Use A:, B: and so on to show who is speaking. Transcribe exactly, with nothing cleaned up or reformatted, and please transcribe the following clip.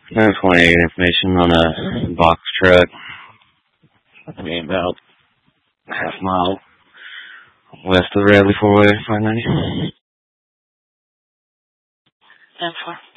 A: nine twenty-eight information on a box truck. I mean, about half mile west of the Radley four-way, five ninety.
B: ten four.